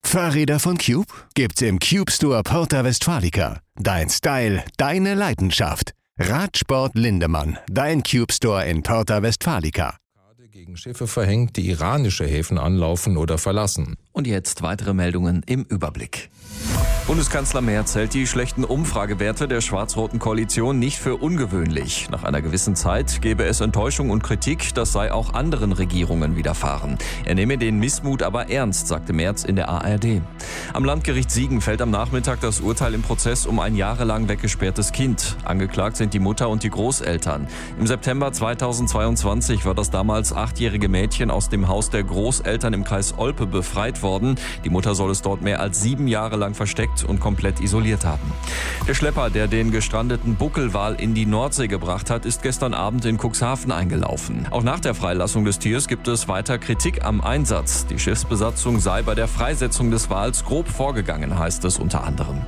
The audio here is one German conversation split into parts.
Fahrräder von Cube? Gibt's im Cube Store Porta Westfalica. Dein Style, deine Leidenschaft. Radsport Lindemann, dein Cube Store in Porta Westfalica. Gegen Schiffe verhängt, die iranische Häfen anlaufen oder verlassen. Und jetzt weitere Meldungen im Überblick. Bundeskanzler Merz hält die schlechten Umfragewerte der schwarz-roten Koalition nicht für ungewöhnlich. Nach einer gewissen Zeit gebe es Enttäuschung und Kritik, das sei auch anderen Regierungen widerfahren. Er nehme den Missmut aber ernst, sagte Merz in der ARD. Am Landgericht Siegen fällt am Nachmittag das Urteil im Prozess um ein jahrelang weggesperrtes Kind. Angeklagt sind die Mutter und die Großeltern. Im September 2022 war das damals 8-jährige Mädchen aus dem Haus der Großeltern im Kreis Olpe befreit worden. Die Mutter soll es dort mehr als 7 Jahre lang versteckt und komplett isoliert haben. Der Schlepper, der den gestrandeten Buckelwal in die Nordsee gebracht hat, ist gestern Abend in Cuxhaven eingelaufen. Auch nach der Freilassung des Tiers gibt es weiter Kritik am Einsatz. Die Schiffsbesatzung sei bei der Freisetzung des Wals grob vorgegangen, heißt es unter anderem.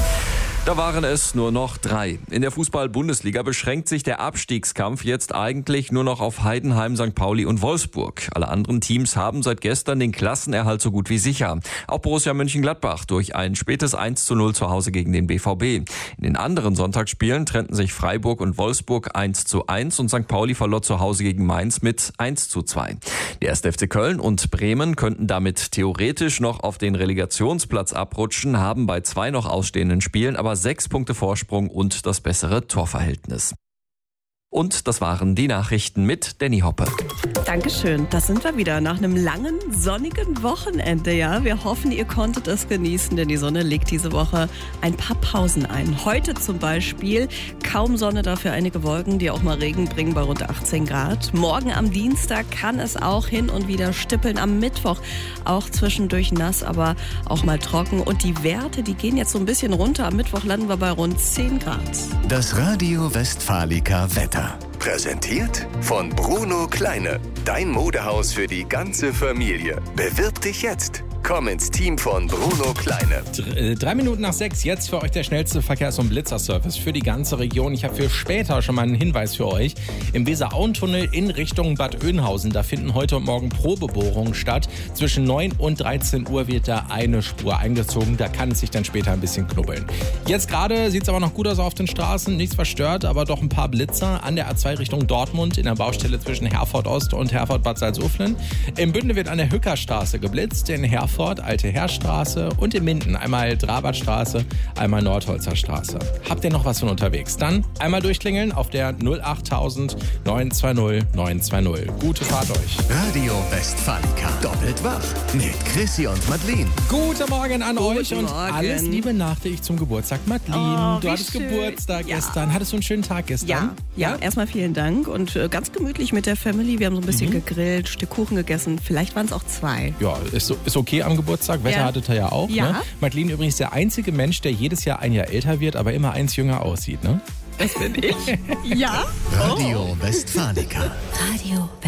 Da waren es nur noch 3. In der Fußball-Bundesliga beschränkt sich der Abstiegskampf jetzt eigentlich nur noch auf Heidenheim, St. Pauli und Wolfsburg. Alle anderen Teams haben seit gestern den Klassenerhalt so gut wie sicher. Auch Borussia Mönchengladbach durch ein spätes 1:0 zu Hause gegen den BVB. In den anderen Sonntagsspielen trennten sich Freiburg und Wolfsburg 1:1 und St. Pauli verlor zu Hause gegen Mainz mit 1:2. Der 1. FC Köln und Bremen könnten damit theoretisch noch auf den Relegationsplatz abrutschen, haben bei 2 noch ausstehenden Spielen aber 6 Punkte Vorsprung und das bessere Torverhältnis. Und das waren die Nachrichten mit Danny Hoppe. Dankeschön, da sind wir wieder nach einem langen, sonnigen Wochenende. Ja, wir hoffen, ihr konntet es genießen, denn die Sonne legt diese Woche ein paar Pausen ein. Heute zum Beispiel kaum Sonne, dafür einige Wolken, die auch mal Regen bringen bei rund 18 Grad. Morgen am Dienstag kann es auch hin und wieder stippeln. Am Mittwoch auch zwischendurch nass, aber auch mal trocken. Und die Werte, die gehen jetzt so ein bisschen runter. Am Mittwoch landen wir bei rund 10 Grad. Das Radio Westfalica Wetter. Präsentiert von Bruno Kleine. Dein Modehaus für die ganze Familie. Bewirb dich jetzt. Komm ins Team von Bruno Kleine. 3 Minuten nach 6, jetzt für euch der schnellste Verkehrs- und Blitzerservice für die ganze Region. Ich habe für später schon mal einen Hinweis für euch. Im Weser-Auen-Tunnel in Richtung Bad Oeynhausen, da finden heute und morgen Probebohrungen statt. Zwischen 9 und 13 Uhr wird da eine Spur eingezogen. Da kann es sich dann später ein bisschen knubbeln. Jetzt gerade sieht es aber noch gut aus auf den Straßen. Nichts verstört, aber doch ein paar Blitzer an der A2 Richtung Dortmund in der Baustelle zwischen Herford Ost und Herford Bad Salzuflen. Im Bünde wird an der Hückerstraße geblitzt, in Herford Alte Heerstraße und in Minden einmal Drabertstraße, einmal Nordholzer Straße. Habt ihr noch was von unterwegs? Dann einmal durchklingeln auf der 08000 920 920. Gute Fahrt euch. Radio Westfalica. Doppelt wach. Mit Chrissy und Madeline. Guten Morgen an euch und Morgen. alles Liebe nachträglich zum Geburtstag. Madeline, du hattest schön. Geburtstag Ja. gestern. Hattest du einen schönen Tag gestern? Ja, erstmal vielen Dank und ganz gemütlich mit der Family. Wir haben so ein bisschen gegrillt, Stück Kuchen gegessen. Vielleicht waren es auch 2. Ja, ist okay am Geburtstag. Wetter Ja. hattet ihr ja auch. Ja. Ne? Madeline übrigens der einzige Mensch, der jedes Jahr ein Jahr älter wird, aber immer 1 jünger aussieht. Ne? Das bin ich. Ja. Radio Westfalica. Radio